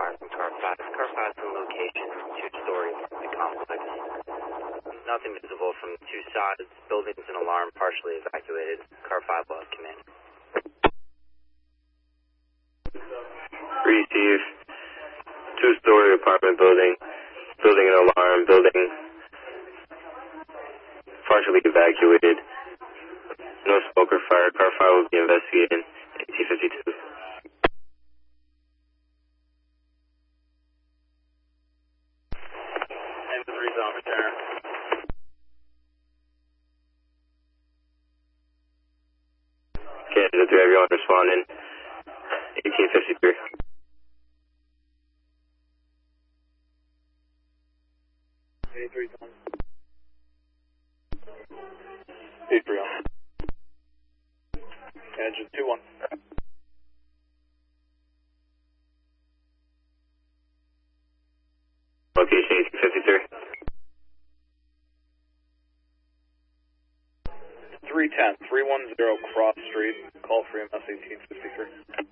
alarm from car 5. Car 5's in location, two-story apartment complex. Nothing visible from the two sides. Building's an alarm, partially evacuated. Car 5 lost command. Receive. Two-story apartment building. Building an alarm. Building partially evacuated. No smoke or fire. Car 5 will be investigated. 1852. M3 zone return. Canada 3, everyone responding. 1853. A3 on. Engine 2-1. Location 1853. 310, 310 Cross Street. Call for EMS 1853.